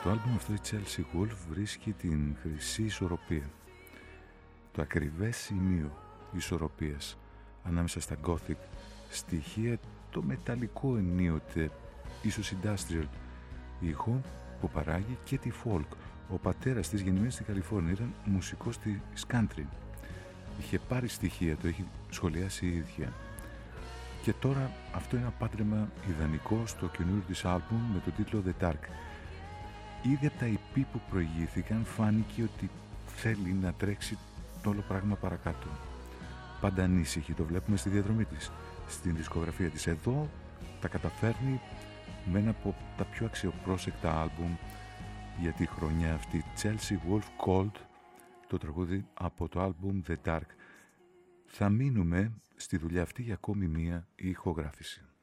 Το άλμπουμ αυτό η Chelsea Wolfe βρίσκει την χρυσή ισορροπία, το ακριβές σημείο ισορροπίας ανάμεσα στα gothic στοιχεία, το μεταλλικό ενίοτε ίσως industrial ήχο που παράγει και τη folk. Ο πατέρας της, γεννημένη στη Καλιφόρνια, ήταν μουσικός της country. Είχε πάρει στοιχεία, το έχει σχολιάσει η ίδια. Και τώρα αυτό είναι ένα πάντρεμα ιδανικό στο καινούριο της άλμπουμ με το τίτλο The Dark. Ήδη από τα EP που προηγήθηκαν φάνηκε ότι θέλει να τρέξει το όλο πράγμα παρακάτω. Πάντα ανήσυχη, το βλέπουμε στη διαδρομή της, στην δισκογραφία της. Εδώ τα καταφέρνει με ένα από τα πιο αξιοπρόσεκτα άλμπουμ για τη χρονιά αυτή. Chelsea Wolfe Cold, το τραγούδι από το άλμπουμ The Dark. Θα μείνουμε στη δουλειά αυτή για ακόμη μία ηχογράφηση.